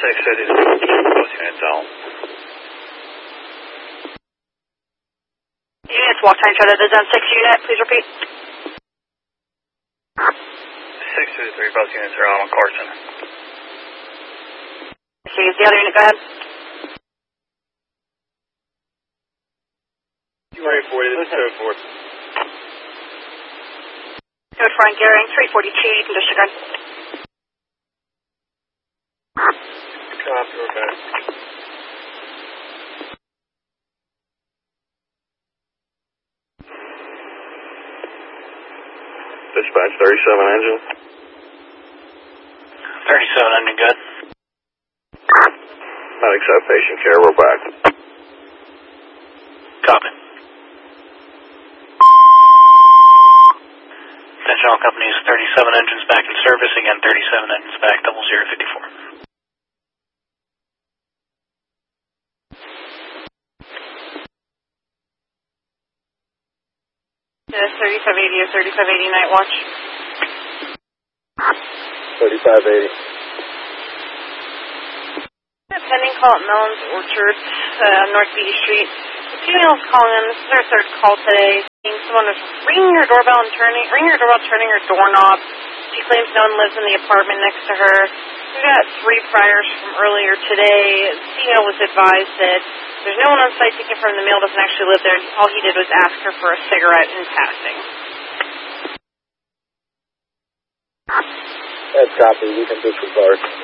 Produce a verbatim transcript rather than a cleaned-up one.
six thirty-three, both units out. Units, walk time, try to the zone six unit, please repeat. six thirty-three, both units are out on Carson. Okay, is the other unit, go ahead. two forty, this is code four. Code Frank Gearing, three forty-two, you can disregard. Copy, okay. Dispatch thirty-seven engine. thirty-seven engine, good. Medics have patient care, we're back. Copy. Attention all companies, thirty-seven engines back in service, again thirty-seven engines back, double zero fifty-four. Yes, thirty-five eighty or thirty-five eighty night watch. thirty-five eighty. Pending call at Mellon's Orchard, uh, North B Street. The female's calling in. This is our third call today. Someone is ringing her doorbell and turning, ringing her doorbell, turning her doorknob. She claims no one lives in the apartment next to her. We got three priors from earlier today. The female was advised that there's no one on site to confirm the male doesn't actually live there. All he did was ask her for a cigarette in passing. That's copy. We can disregard.